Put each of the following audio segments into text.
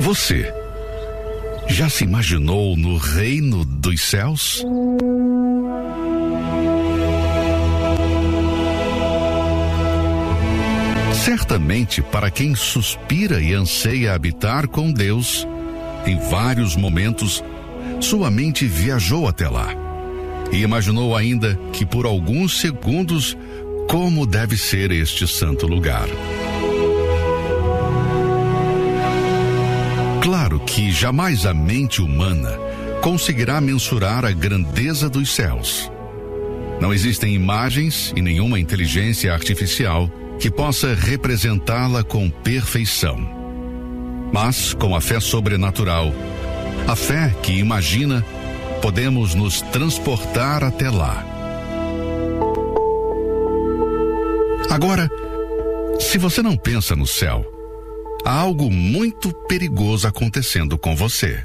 Você já se imaginou no reino dos céus? Certamente, para quem suspira e anseia habitar com Deus, em vários momentos, sua mente viajou até lá e imaginou ainda que por alguns segundos como deve ser este santo lugar. Claro que jamais a mente humana conseguirá mensurar a grandeza dos céus. Não existem imagens e nenhuma inteligência artificial que possa representá-la com perfeição. Mas, com a fé sobrenatural, a fé que imagina, podemos nos transportar até lá. Agora, se você não pensa no céu, há algo muito perigoso acontecendo com você.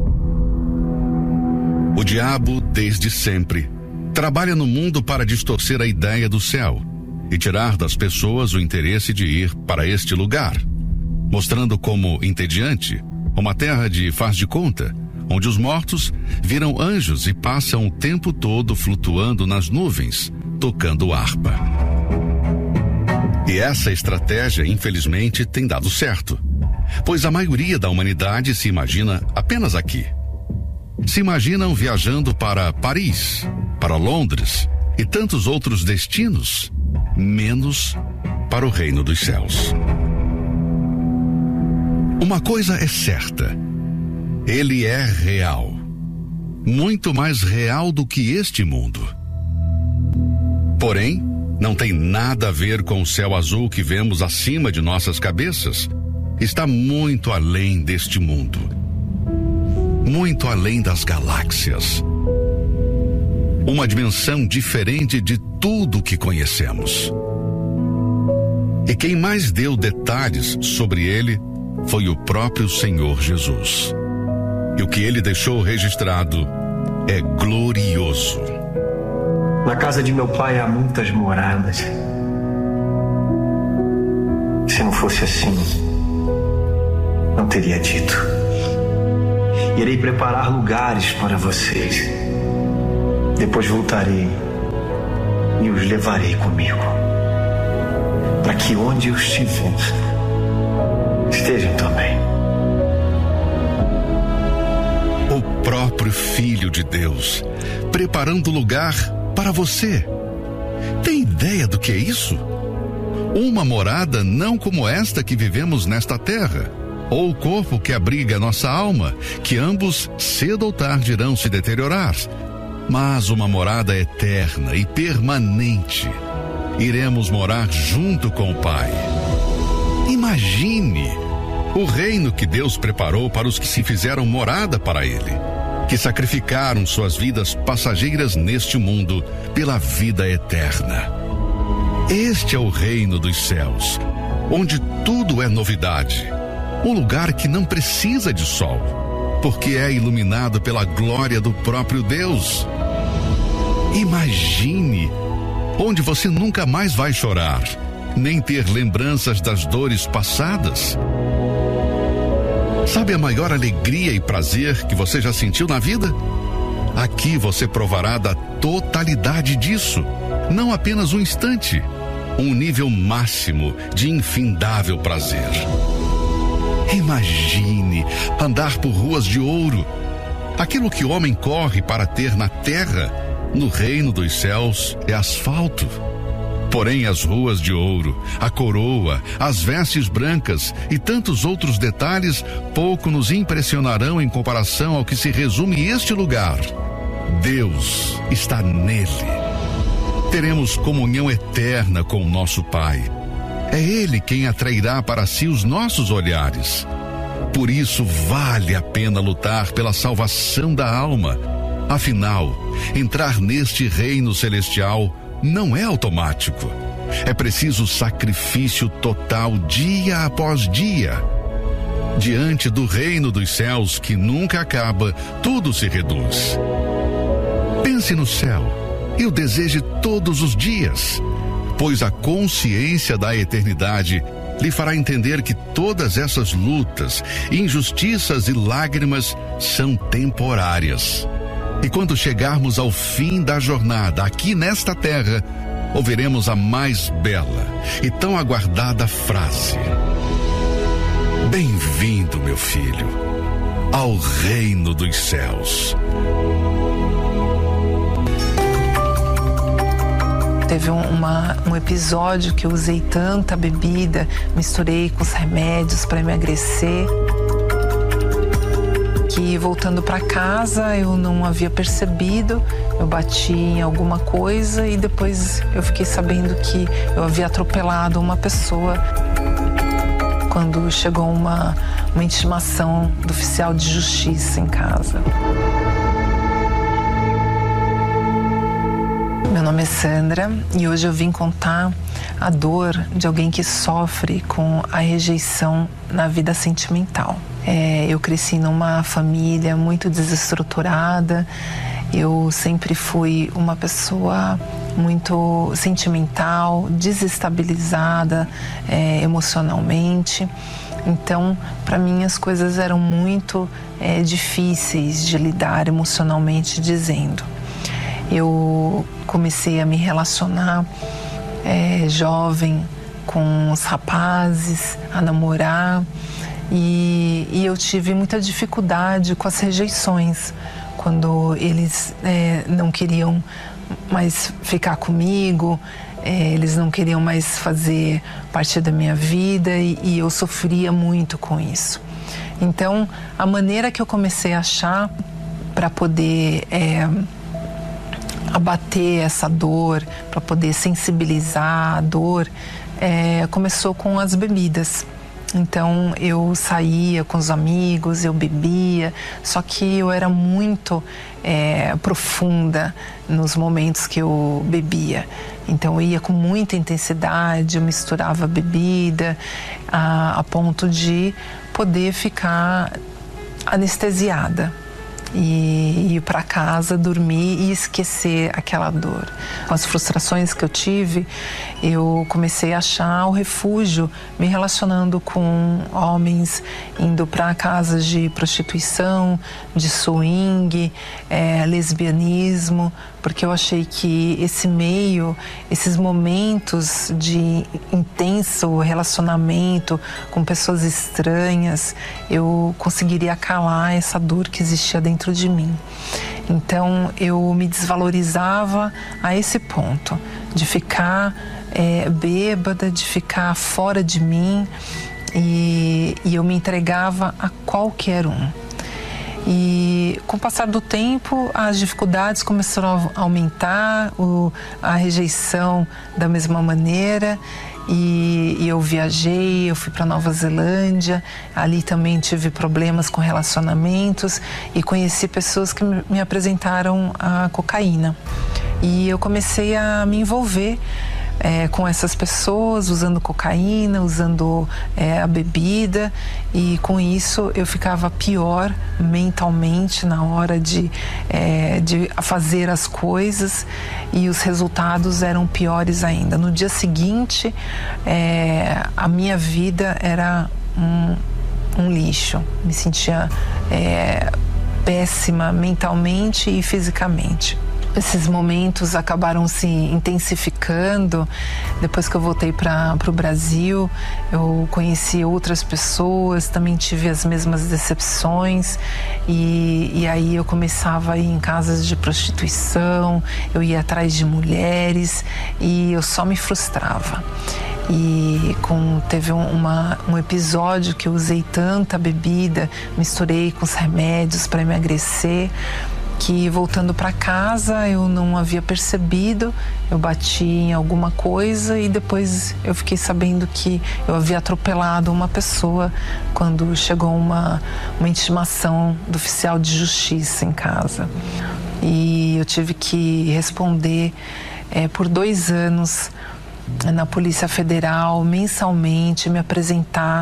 O diabo, desde sempre, trabalha no mundo para distorcer a ideia do céu e tirar das pessoas o interesse de ir para este lugar, mostrando como entediante uma terra de faz de conta, onde os mortos viram anjos e passam o tempo todo flutuando nas nuvens, tocando harpa. E essa estratégia, infelizmente, tem dado certo, pois a maioria da humanidade se imagina apenas aqui. Se imaginam viajando para Paris, para Londres e tantos outros destinos, menos para o reino dos céus. Uma coisa é certa: ele é real, muito mais real do que este mundo. Porém, não tem nada a ver com o céu azul que vemos acima de nossas cabeças. Está muito além deste mundo, muito além das galáxias. Uma dimensão diferente de tudo que conhecemos. E quem mais deu detalhes sobre ele foi o próprio Senhor Jesus. E o que ele deixou registrado é glorioso. Na casa de meu pai há muitas moradas. Se não fosse assim, não teria dito. Irei preparar lugares para vocês. Depois voltarei e os levarei comigo, para que onde eu estiver, estejam também. O próprio Filho de Deus, preparando lugar para você. Tem ideia do que é isso? Uma morada não como esta que vivemos nesta terra, ou o corpo que abriga nossa alma, que ambos cedo ou tarde irão se deteriorar, mas uma morada eterna e permanente. Iremos morar junto com o Pai. Imagine o reino que Deus preparou para os que se fizeram morada para Ele, que sacrificaram suas vidas passageiras neste mundo pela vida eterna. Este é o reino dos céus, onde tudo é novidade. Um lugar que não precisa de sol, porque é iluminado pela glória do próprio Deus. Imagine, onde você nunca mais vai chorar, nem ter lembranças das dores passadas. Sabe a maior alegria e prazer que você já sentiu na vida? Aqui você provará da totalidade disso, não apenas um instante, um nível máximo de infindável prazer. Imagine andar por ruas de ouro. Aquilo que o homem corre para ter na terra, no reino dos céus, é asfalto. Porém, as ruas de ouro, a coroa, as vestes brancas e tantos outros detalhes pouco nos impressionarão em comparação ao que se resume este lugar. Deus está nele. Teremos comunhão eterna com o nosso Pai. É Ele quem atrairá para si os nossos olhares. Por isso vale a pena lutar pela salvação da alma. Afinal, entrar neste reino celestial não é automático. É preciso sacrifício total dia após dia. Diante do reino dos céus que nunca acaba, tudo se reduz. Pense no céu e o deseje todos os dias, pois a consciência da eternidade lhe fará entender que todas essas lutas, injustiças e lágrimas são temporárias. E quando chegarmos ao fim da jornada aqui nesta terra, ouviremos a mais bela e tão aguardada frase: bem-vindo, meu filho, ao reino dos céus. Teve um episódio que eu usei tanta bebida, misturei com os remédios para emagrecer, que voltando para casa eu não havia percebido, eu bati em alguma coisa e depois eu fiquei sabendo que eu havia atropelado uma pessoa. Quando chegou uma intimação do oficial de justiça em casa. Meu nome é Sandra e hoje eu vim contar a dor de alguém que sofre com a rejeição na vida sentimental. Eu cresci numa família muito desestruturada, eu sempre fui uma pessoa muito sentimental, desestabilizada emocionalmente. Então, para mim, as coisas eram muito difíceis de lidar emocionalmente dizendo. Eu comecei a me relacionar jovem com os rapazes, a namorar, e eu tive muita dificuldade com as rejeições, quando eles não queriam mais ficar comigo, eles não queriam mais fazer parte da minha vida e eu sofria muito com isso. Então, a maneira que eu comecei a achar para poder abater essa dor, para poder sensibilizar a dor, começou com as bebidas. Então eu saía com os amigos, eu bebia, só que eu era muito profunda nos momentos que eu bebia. Então eu ia com muita intensidade, eu misturava bebida a ponto de poder ficar anestesiada. E ir para casa, dormir e esquecer aquela dor. Com as frustrações que eu tive, eu comecei a achar o refúgio me relacionando com homens, indo para casas de prostituição, de swing, lesbianismo, porque eu achei que esse meio, esses momentos de intenso relacionamento com pessoas estranhas, eu conseguiria calar essa dor que existia dentro de mim. Então eu me desvalorizava a esse ponto, de ficar bêbada, de ficar fora de mim, e eu me entregava a qualquer um. E com o passar do tempo, as dificuldades começaram a aumentar, a rejeição da mesma maneira. E eu viajei, eu fui para Nova Zelândia, ali também tive problemas com relacionamentos e conheci pessoas que me apresentaram a cocaína. E eu comecei a me envolver com essas pessoas, usando cocaína, usando a bebida, e com isso eu ficava pior mentalmente na hora de fazer as coisas, e os resultados eram piores ainda. No dia seguinte, a minha vida era um lixo, me sentia péssima mentalmente e fisicamente. Esses momentos acabaram se intensificando. Depois que eu voltei para o Brasil, eu conheci outras pessoas, também tive as mesmas decepções, e aí eu começava a ir em casas de prostituição, eu ia atrás de mulheres e eu só me frustrava. E teve um episódio que eu usei tanta bebida, misturei com os remédios para emagrecer, que voltando para casa eu não havia percebido, eu bati em alguma coisa e depois eu fiquei sabendo que eu havia atropelado uma pessoa quando chegou uma intimação do oficial de justiça em casa. E eu tive que responder por 2 anos na Polícia Federal, mensalmente, me apresentar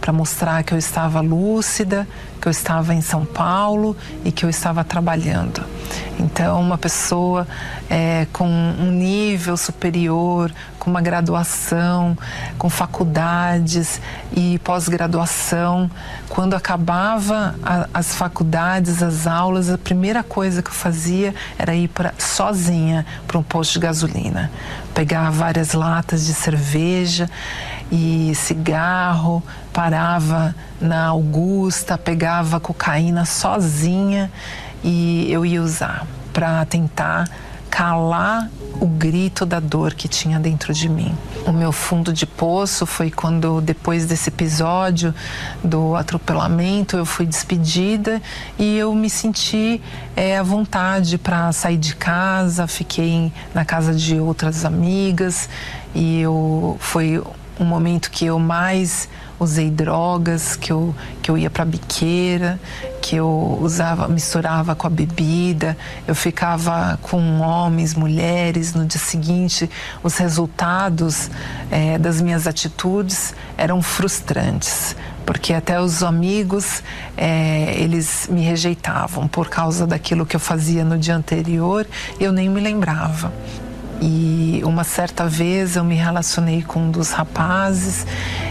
para mostrar que eu estava lúcida, que eu estava em São Paulo e que eu estava trabalhando. Então, uma pessoa com um nível superior, com uma graduação, com faculdades e pós-graduação, quando acabava as faculdades, as aulas, a primeira coisa que eu fazia era ir sozinha para um posto de gasolina. Pegar várias latas de cerveja e cigarro, parava na Augusta, pegava cocaína sozinha e eu ia usar para tentar calar o grito da dor que tinha dentro de mim. O meu fundo de poço foi quando, depois desse episódio do atropelamento, eu fui despedida e eu me senti à vontade para sair de casa. Fiquei na casa de outras amigas e foi um momento que eu mais usei drogas, que eu ia para biqueira, que eu misturava com a bebida, eu ficava com homens, mulheres. No dia seguinte, os resultados das minhas atitudes eram frustrantes, porque até os amigos, eles me rejeitavam por causa daquilo que eu fazia no dia anterior, eu nem me lembrava. E uma certa vez eu me relacionei com um dos rapazes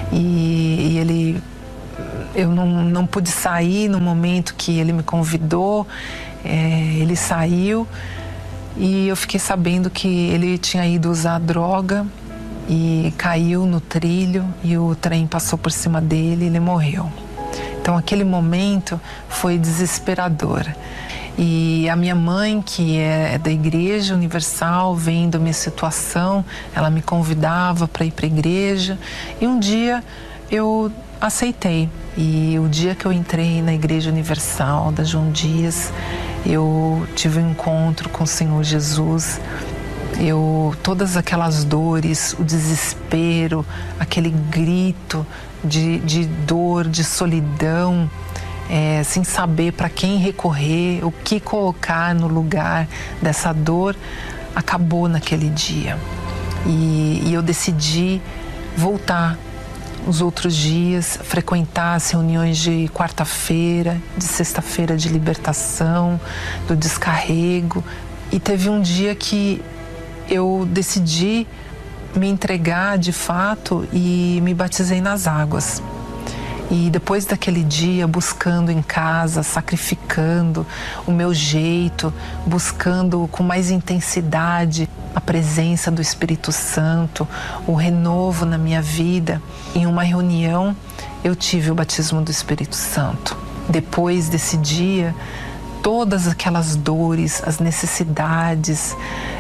e eu não pude sair no momento que ele me convidou. Ele saiu e eu fiquei sabendo que ele tinha ido usar droga e caiu no trilho e o trem passou por cima dele e ele morreu. Então aquele momento foi desesperador. E a minha mãe, que é da Igreja Universal, vendo a minha situação, ela me convidava para ir para a igreja. E um dia eu aceitei. E o dia que eu entrei na Igreja Universal da João Dias, eu tive um encontro com o Senhor Jesus. Todas aquelas dores, o desespero, aquele grito de dor, de solidão, sem saber para quem recorrer, o que colocar no lugar dessa dor, acabou naquele dia. E eu decidi voltar os outros dias, frequentar as reuniões de quarta-feira, de sexta-feira de libertação, do descarrego. E teve um dia que eu decidi me entregar de fato e me batizei nas águas. E depois daquele dia, buscando em casa, sacrificando o meu jeito, buscando com mais intensidade a presença do Espírito Santo, o renovo na minha vida, em uma reunião eu tive o batismo do Espírito Santo. Depois desse dia, todas aquelas dores, as necessidades,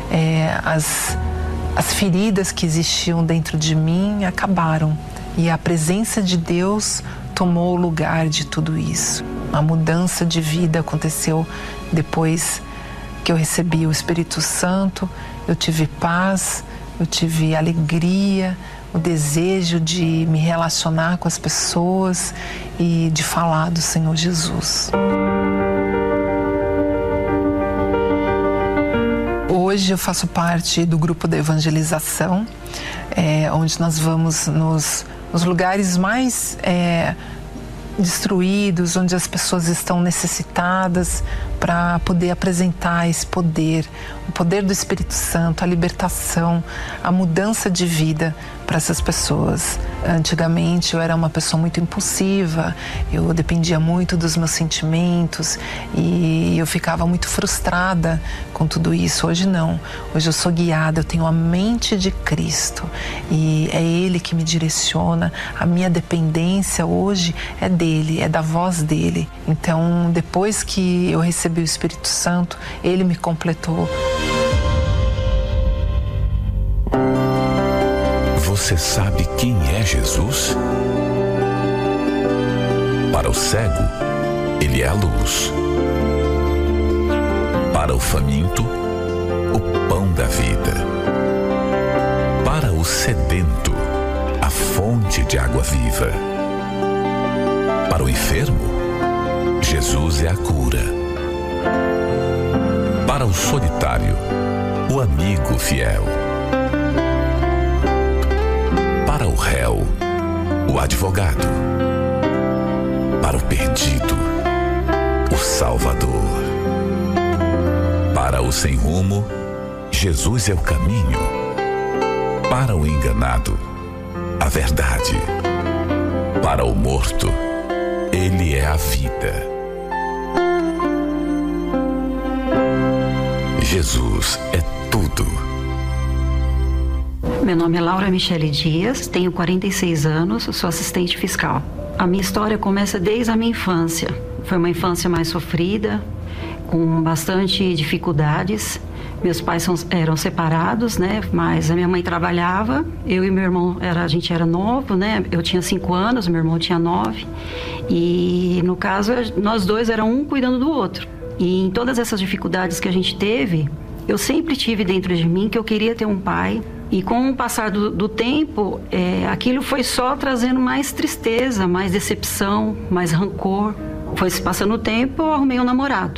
as feridas que existiam dentro de mim acabaram. E a presença de Deus tomou o lugar de tudo isso. A mudança de vida aconteceu depois que eu recebi o Espírito Santo. Eu tive paz, eu tive alegria, o desejo de me relacionar com as pessoas e de falar do Senhor Jesus. Hoje eu faço parte do grupo da evangelização, onde nós vamos nos lugares mais destruídos, onde as pessoas estão necessitadas, para poder apresentar esse poder, o poder do Espírito Santo, a libertação, a mudança de vida para essas pessoas. Antigamente eu era uma pessoa muito impulsiva, eu dependia muito dos meus sentimentos e eu ficava muito frustrada com tudo isso. Hoje não, hoje eu sou guiada, eu tenho a mente de Cristo e é Ele que me direciona. A minha dependência hoje é dele, é da voz dele. Então, depois que eu recebi o Espírito Santo, Ele me completou. Você sabe quem é Jesus? Para o cego, Ele é a luz. Para o faminto, o pão da vida. Para o sedento, a fonte de água viva. Para o enfermo, Jesus é a cura. Para o solitário, o amigo fiel. Para o réu, o advogado. perdido, o Salvador. Para o sem rumo, Jesus é o caminho. Para o enganado, a verdade. Para o morto, Ele é a vida. Jesus é tudo. Meu nome é Laura Michele Dias, tenho 46 anos, sou assistente fiscal. A minha história começa desde a minha infância. Foi uma infância mais sofrida, com bastante dificuldades. Meus pais eram separados, né? Mas a minha mãe trabalhava, eu e meu irmão, a gente era novo, né? Eu tinha 5 anos, meu irmão tinha 9. E, no caso, nós dois era um cuidando do outro. E em todas essas dificuldades que a gente teve, eu sempre tive dentro de mim que eu queria ter um pai. E com o passar do tempo, aquilo foi só trazendo mais tristeza, mais decepção, mais rancor. Foi se passando o tempo, eu arrumei um namorado.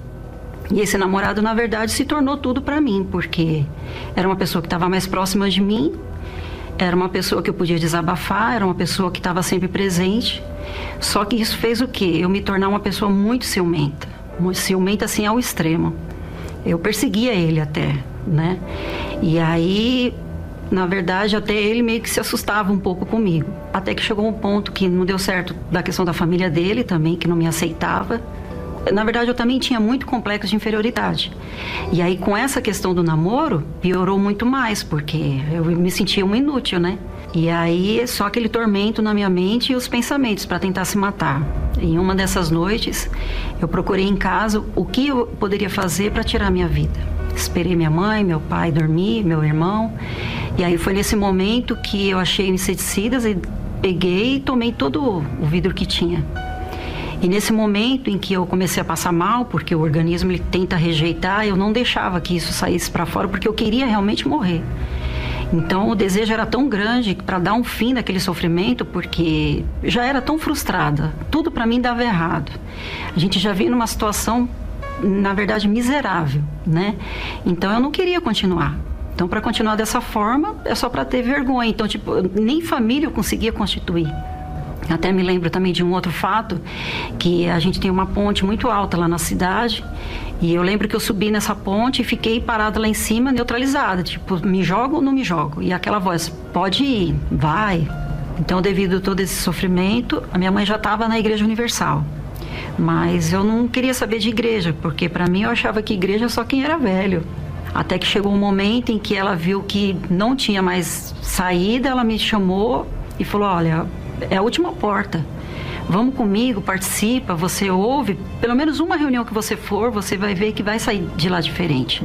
E esse namorado, na verdade, se tornou tudo para mim, porque era uma pessoa que estava mais próxima de mim, era uma pessoa que eu podia desabafar, era uma pessoa que estava sempre presente. Só que isso fez o quê? Eu me tornar uma pessoa muito ciumenta assim ao extremo. Eu perseguia ele até, né? E aí, na verdade, até ele meio que se assustava um pouco comigo. Até que chegou um ponto que não deu certo da questão da família dele também, que não me aceitava. Na verdade, eu também tinha muito complexo de inferioridade. E aí, com essa questão do namoro, piorou muito mais, porque eu me sentia um inútil, né? E aí, só aquele tormento na minha mente e os pensamentos para tentar se matar. Em uma dessas noites, eu procurei em casa o que eu poderia fazer para tirar a minha vida. Esperei minha mãe, meu pai dormir, meu irmão. E aí foi nesse momento que eu achei inseticidas e peguei e tomei todo o vidro que tinha. E nesse momento em que eu comecei a passar mal, porque o organismo ele tenta rejeitar, eu não deixava que isso saísse para fora, porque eu queria realmente morrer. Então o desejo era tão grande para dar um fim naquele sofrimento, porque já era tão frustrada, tudo para mim dava errado. A gente já vinha numa situação, na verdade, miserável, né? Então eu não queria continuar. Então, para continuar dessa forma, é só para ter vergonha. Então, nem família eu conseguia constituir. Até me lembro também de um outro fato, que a gente tem uma ponte muito alta lá na cidade, e eu lembro que eu subi nessa ponte e fiquei parada lá em cima, neutralizada, me jogo ou não me jogo? E aquela voz, pode ir, vai. Então, devido a todo esse sofrimento, a minha mãe já estava na Igreja Universal. Mas eu não queria saber de igreja, porque para mim eu achava que igreja só quem era velho. Até que chegou um momento em que ela viu que não tinha mais saída, ela me chamou e falou, olha, é a última porta. Vamos comigo, participa, você ouve. Pelo menos uma reunião que você for, você vai ver que vai sair de lá diferente.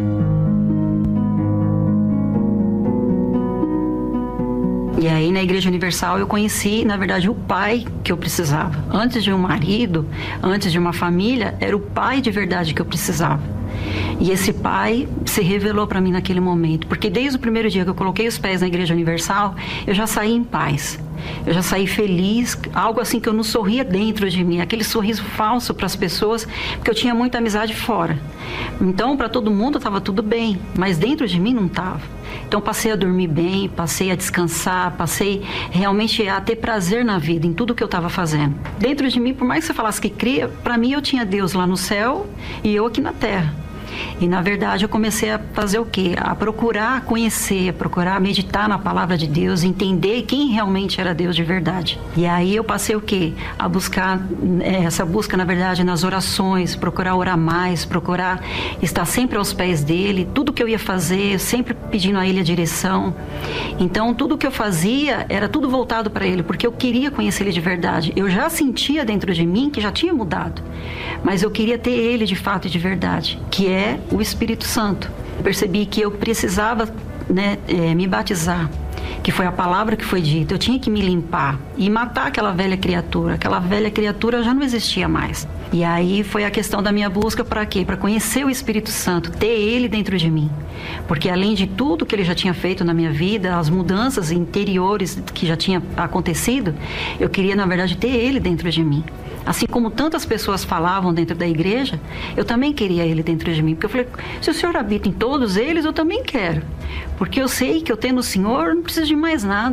E aí, na Igreja Universal, eu conheci, na verdade, o pai que eu precisava. Antes de um marido, antes de uma família, era o pai de verdade que eu precisava. E esse pai se revelou para mim naquele momento, porque desde o primeiro dia que eu coloquei os pés na Igreja Universal, eu já saí em paz. Eu já saí feliz, algo assim que eu não sorria dentro de mim, aquele sorriso falso para as pessoas, porque eu tinha muita amizade fora. Então, para todo mundo estava tudo bem, mas dentro de mim não estava. Então, passei a dormir bem, passei a descansar, passei realmente a ter prazer na vida, em tudo que eu estava fazendo. Dentro de mim, por mais que você falasse que cria, para mim eu tinha Deus lá no céu e eu aqui na terra. E, na verdade, eu comecei a fazer o quê? A procurar conhecer, a procurar meditar na palavra de Deus, entender quem realmente era Deus de verdade. E aí eu passei o quê? A buscar, essa busca, na verdade, nas orações, procurar orar mais, procurar estar sempre aos pés dele, tudo que eu ia fazer, sempre pedindo a ele a direção. Então, tudo que eu fazia era tudo voltado para ele, porque eu queria conhecer ele de verdade. Eu já sentia dentro de mim que já tinha mudado, mas eu queria ter ele de fato e de verdade, que é o Espírito Santo. Eu percebi que eu precisava, me batizar, que foi a palavra que foi dita. Eu tinha que me limpar e matar aquela velha criatura. Aquela velha criatura já não existia mais. E aí foi a questão da minha busca para quê? Para conhecer o Espírito Santo, ter ele dentro de mim. Porque além de tudo que ele já tinha feito na minha vida, as mudanças interiores que já tinha acontecido, eu queria, na verdade, ter ele dentro de mim. Assim como tantas pessoas falavam dentro da igreja, eu também queria ele dentro de mim. Porque eu falei, se o Senhor habita em todos eles, eu também quero. Porque eu sei que eu tendo o Senhor, não preciso de mais nada.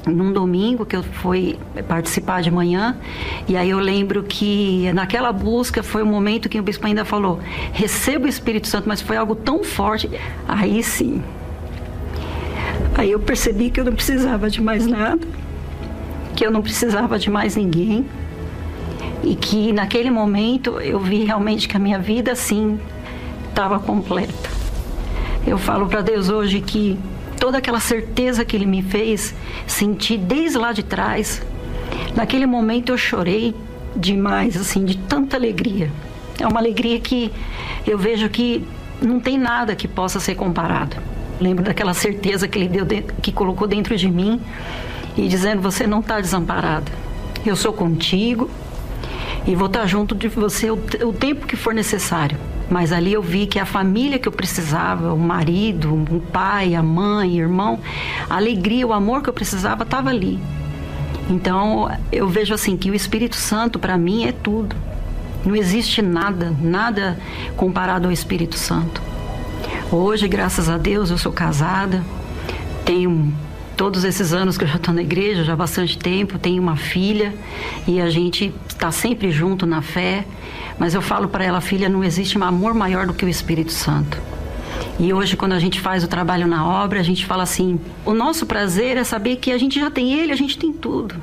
num domingo que eu fui participar de manhã, e aí eu lembro que naquela busca foi o momento que o bispo ainda falou, receba o Espírito Santo, mas foi algo tão forte. Aí sim, aí eu percebi que eu não precisava de mais nada, que eu não precisava de mais ninguém, e que naquele momento eu vi realmente que a minha vida sim estava completa. Eu falo para Deus hoje que toda aquela certeza que Ele me fez sentir desde lá de trás, naquele momento eu chorei demais, assim, de tanta alegria. É uma alegria que eu vejo que não tem nada que possa ser comparado. Lembro daquela certeza que Ele deu, que colocou dentro de mim, e dizendo, você não está desamparada. Eu sou contigo e vou estar junto de você o tempo que for necessário. Mas ali eu vi que a família que eu precisava, o marido, o pai, a mãe, o irmão, a alegria, o amor que eu precisava estava ali. Então eu vejo assim que o Espírito Santo para mim é tudo. Não existe nada comparado ao Espírito Santo. Hoje, graças a Deus, eu sou casada, tenho todos esses anos que eu já estou na igreja, já há bastante tempo, tenho uma filha e a gente está sempre junto na fé. Mas eu falo para ela, filha, não existe um amor maior do que o Espírito Santo. E hoje, quando a gente faz o trabalho na obra, a gente fala assim, o nosso prazer é saber que a gente já tem Ele, a gente tem tudo.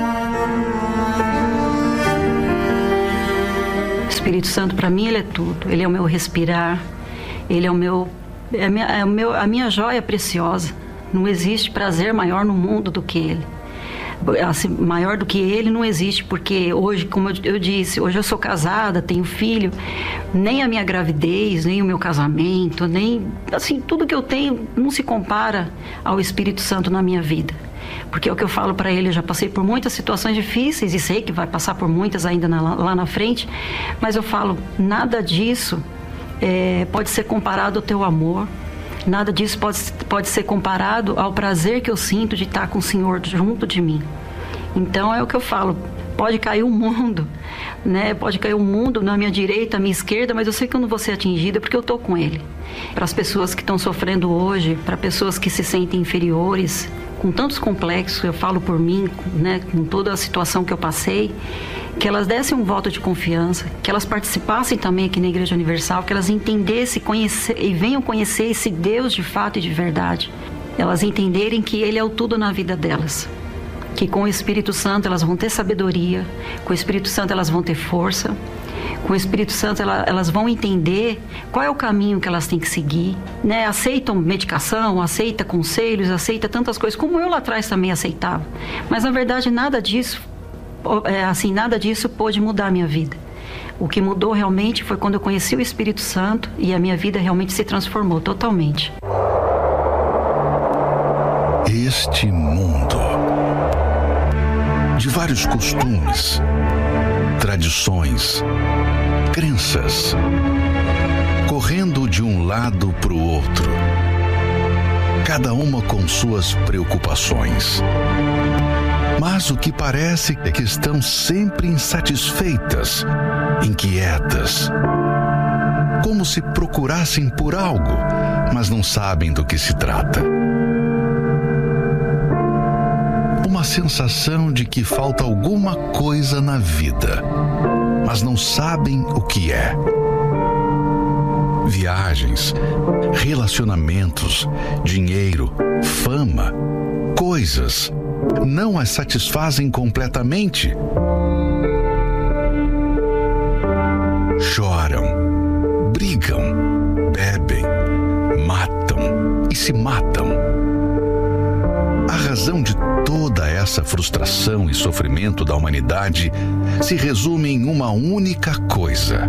O Espírito Santo, para mim, Ele é tudo. Ele é o meu respirar, Ele é a minha joia preciosa. Não existe prazer maior no mundo do que Ele. Assim, maior do que Ele não existe, porque hoje, como eu disse, hoje eu sou casada, tenho filho, nem a minha gravidez, nem o meu casamento, nem, assim, tudo que eu tenho não se compara ao Espírito Santo na minha vida. Porque é o que eu falo para Ele, eu já passei por muitas situações difíceis e sei que vai passar por muitas ainda lá na frente, mas eu falo, nada disso pode ser comparado ao teu amor. Nada disso pode ser comparado ao prazer que eu sinto de estar com o Senhor junto de mim. Então é o que eu falo, pode cair o mundo, né? Pode cair o mundo na minha direita, na minha esquerda, mas eu sei que eu não vou ser atingida porque eu estou com Ele. Para as pessoas que estão sofrendo hoje, para pessoas que se sentem inferiores, com tantos complexos, eu falo por mim, né? Com toda a situação que eu passei, que elas dessem um voto de confiança, que elas participassem também aqui na Igreja Universal, que elas entendessem e venham conhecer esse Deus de fato e de verdade. Elas entenderem que Ele é o tudo na vida delas. Que com o Espírito Santo elas vão ter sabedoria, com o Espírito Santo elas vão ter força, com o Espírito Santo elas vão entender qual é o caminho que elas têm que seguir, né? Aceitam medicação, aceitam conselhos, aceitam tantas coisas, como eu lá atrás também aceitava. Mas na verdade nada disso pôde mudar a minha vida. O que mudou realmente foi quando eu conheci o Espírito Santo e a minha vida realmente se transformou totalmente. Este mundo de vários costumes, tradições, crenças, correndo de um lado para o outro, cada uma com suas preocupações. Mas o que parece é que estão sempre insatisfeitas, inquietas, como se procurassem por algo, mas não sabem do que se trata. Uma sensação de que falta alguma coisa na vida, mas não sabem o que é. Viagens, relacionamentos, dinheiro, fama, coisas não as satisfazem completamente. Choram, brigam, bebem, matam e se matam. A razão de toda essa frustração e sofrimento da humanidade se resume em uma única coisa: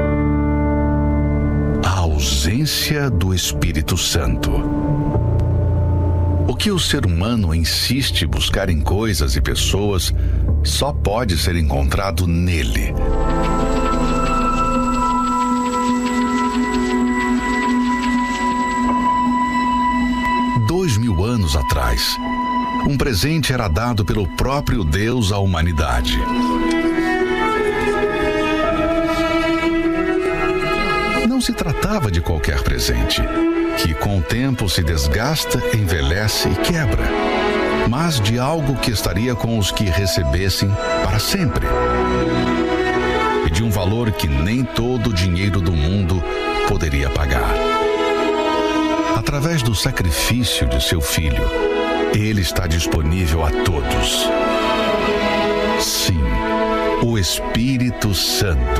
a ausência do Espírito Santo. O que o ser humano insiste buscar em coisas e pessoas só pode ser encontrado nele. Anos atrás, um presente era dado pelo próprio Deus à humanidade. Não se tratava de qualquer presente, que com o tempo se desgasta, envelhece e quebra. mas de algo que estaria com os que recebessem para sempre. E de um valor que nem todo o dinheiro do mundo poderia pagar. Através do sacrifício de seu Filho, ele está disponível a todos. Sim, o Espírito Santo.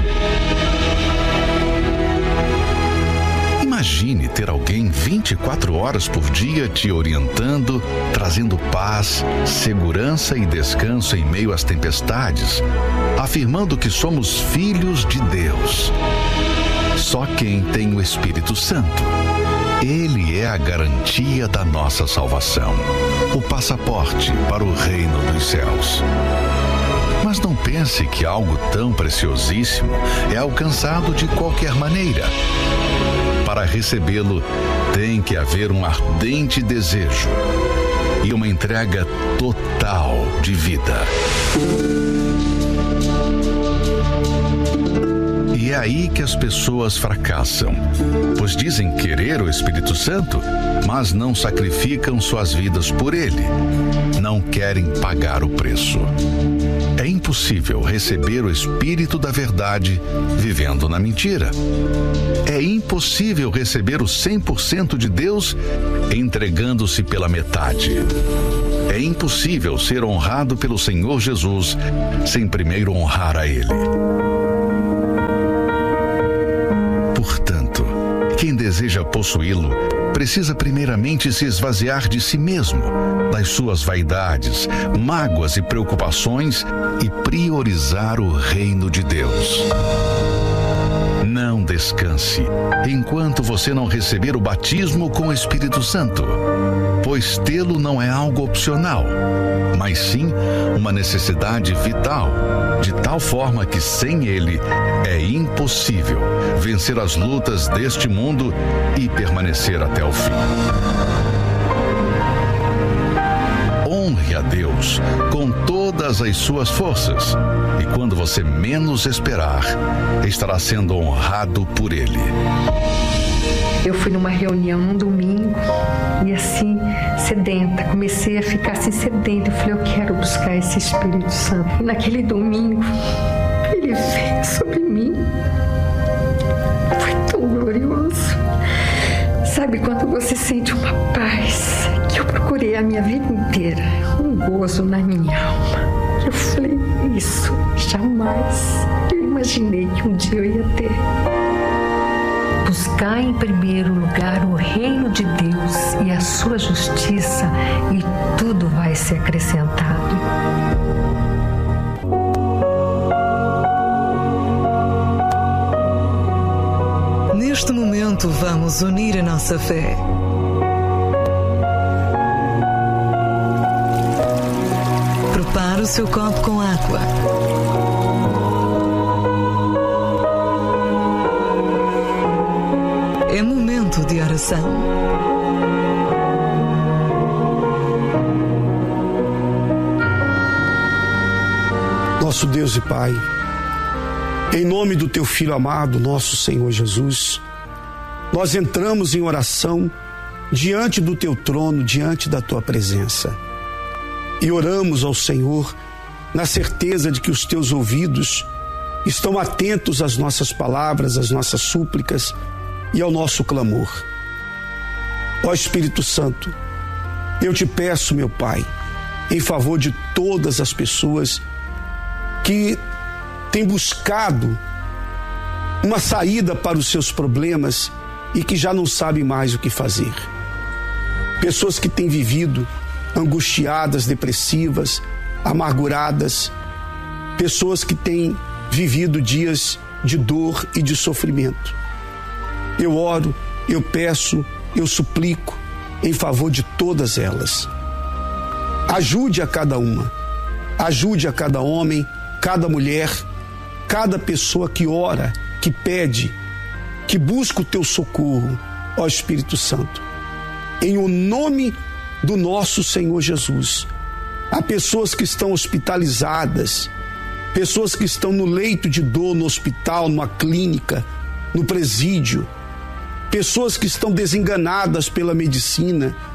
Imagine ter alguém 24 horas por dia te orientando, trazendo paz, segurança e descanso em meio às tempestades, afirmando que somos filhos de Deus. Só quem tem o Espírito Santo. Ele é a garantia da nossa salvação, o passaporte para o reino dos céus. Mas não pense que algo tão preciosíssimo é alcançado de qualquer maneira. Para recebê-lo, tem que haver um ardente desejo e uma entrega total de vida. E é aí que as pessoas fracassam, pois dizem querer o Espírito Santo, mas não sacrificam suas vidas por ele. Não querem pagar o preço. É impossível receber o Espírito da verdade vivendo na mentira. É impossível receber o 100% de Deus entregando-se pela metade. É impossível ser honrado pelo Senhor Jesus sem primeiro honrar a Ele. Portanto, quem deseja possuí-lo precisa primeiramente se esvaziar de si mesmo, das suas vaidades, mágoas e preocupações e priorizar o reino de Deus. Não descanse enquanto você não receber o batismo com o Espírito Santo, pois tê-lo não é algo opcional, mas sim uma necessidade vital, de tal forma que sem ele é impossível vencer as lutas deste mundo e permanecer até o fim. Honre a Deus com todas as suas forças, e quando você menos esperar, estará sendo honrado por Ele. Eu fui numa reunião num domingo e assim, sedenta, comecei a ficar assim sedenta. Eu falei, eu quero buscar esse Espírito Santo. E naquele domingo, ele veio sobre mim. Foi tão glorioso. Sabe quando você sente uma paz que eu procurei a minha vida inteira, um gozo na minha alma. Eu falei, isso jamais eu imaginei que um dia eu ia ter. Buscar em primeiro lugar o reino de Deus e a sua justiça, e tudo vai ser acrescentado. Neste momento, vamos unir a nossa fé. Prepare o seu copo com água. É momento de oração. Nosso Deus e Pai, em nome do Teu Filho amado, nosso Senhor Jesus, nós entramos em oração diante do Teu trono, diante da Tua presença. E oramos ao Senhor na certeza de que os Teus ouvidos estão atentos às nossas palavras, às nossas súplicas e ao nosso clamor. Ó Espírito Santo, eu te peço, meu Pai, em favor de todas as pessoas que têm buscado uma saída para os seus problemas e que já não sabem mais o que fazer. Pessoas que têm vivido angustiadas, depressivas, amarguradas. Pessoas que têm vivido dias de dor e de sofrimento. Eu oro, eu peço, eu suplico em favor de todas elas. Ajude a cada uma. Ajude a cada homem, cada mulher, cada pessoa que ora, que pede, que busca o teu socorro, ó Espírito Santo. Em o nome do nosso Senhor Jesus. Há pessoas que estão hospitalizadas, pessoas que estão no leito de dor, no hospital, numa clínica, no presídio, pessoas que estão desenganadas pela medicina,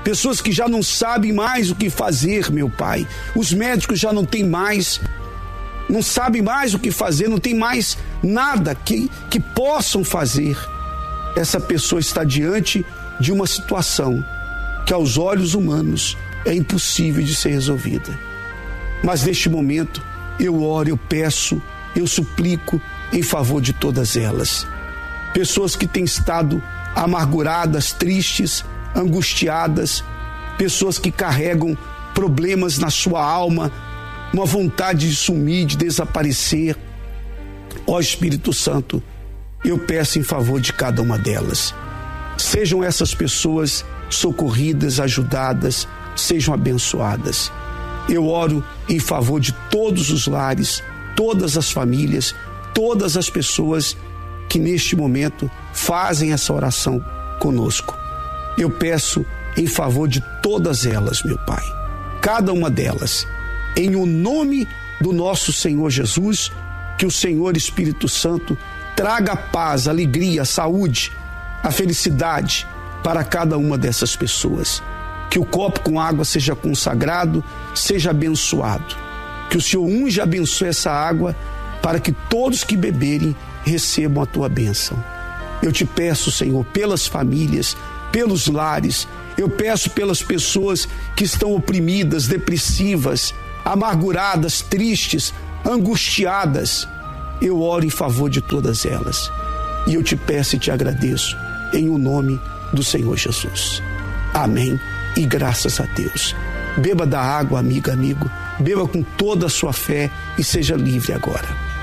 pessoas que já não sabem mais o que fazer, meu Pai. Os médicos já não sabem mais o que fazer, não tem mais nada que possam fazer. Essa pessoa está diante de uma situação que aos olhos humanos é impossível de ser resolvida. Mas neste momento eu oro, eu peço, eu suplico em favor de todas elas. Pessoas que têm estado amarguradas, tristes, angustiadas, pessoas que carregam problemas na sua alma, uma vontade de sumir, de desaparecer. Ó Espírito Santo, eu peço em favor de cada uma delas. Sejam essas pessoas socorridas, ajudadas, sejam abençoadas. Eu oro em favor de todos os lares, todas as famílias, todas as pessoas que neste momento fazem essa oração conosco. Eu peço em favor de todas elas, meu Pai, cada uma delas, em o nome do nosso Senhor Jesus, que o Senhor Espírito Santo traga a paz, a alegria, a saúde, a felicidade para cada uma dessas pessoas. Que o copo com água seja consagrado, seja abençoado. Que o Senhor unja e abençoe essa água para que todos que beberem recebam a tua bênção. Eu te peço, Senhor, pelas famílias, pelos lares, eu peço pelas pessoas que estão oprimidas, depressivas, amarguradas, tristes, angustiadas. Eu oro em favor de todas elas. E eu te peço e te agradeço em o nome do Senhor Jesus. Amém e graças a Deus. Beba da água, amiga, amigo. Beba com toda a sua fé e seja livre agora.